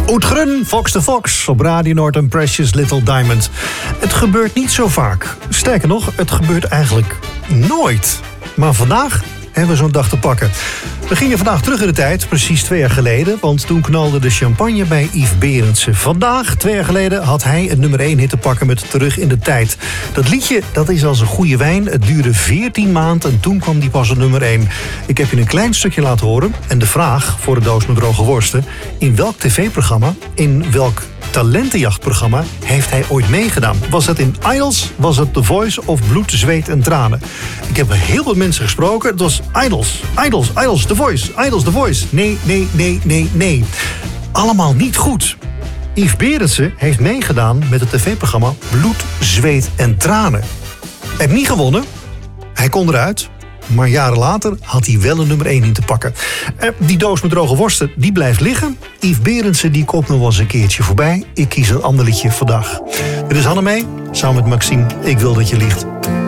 Oetgrun, Fox the Fox, op Radio Noord en Precious Little Diamond. Het gebeurt niet zo vaak. Sterker nog, het gebeurt eigenlijk nooit. Maar vandaag hebben we zo'n dag te pakken. We gingen vandaag terug in de tijd, precies 2 jaar geleden. Want toen knalde de champagne bij Yves Berendsen. Vandaag, 2 jaar geleden, had hij het nummer 1 hit te pakken met Terug in de Tijd. Dat liedje, dat is als een goede wijn. Het duurde 14 maanden en toen kwam die pas op nummer 1. Ik heb je een klein stukje laten horen. En de vraag voor de doos met droge worsten: in welk tv-programma, in welk talentenjachtprogramma heeft hij ooit meegedaan? Was het in Idols, was het The Voice of Bloed, Zweet en Tranen? Ik heb heel veel mensen gesproken. Het was Idols, Idols, Idols, The Voice, Idols, The Voice. Nee. Allemaal niet goed. Yves Berendsen heeft meegedaan met het tv-programma Bloed, Zweet en Tranen. Hij heeft niet gewonnen. Hij kon eruit. Maar jaren later had hij wel een nummer 1 in te pakken. Die doos met droge worsten, die blijft liggen. Yves Berendsen, die komt nog wel eens een keertje voorbij. Ik kies een ander liedje vandaag. Dit is Hannemee, samen met Maxime. Ik wil dat je liegt.